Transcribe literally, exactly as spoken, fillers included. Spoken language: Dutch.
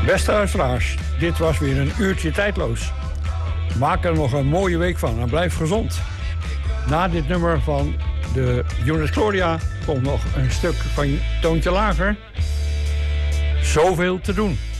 Beste luisteraars, dit was weer een uurtje tijdloos. Maak er nog een mooie week van en blijf gezond. Na dit nummer van de Unit Gloria komt nog een stuk van Toontje Lager. Zoveel te doen.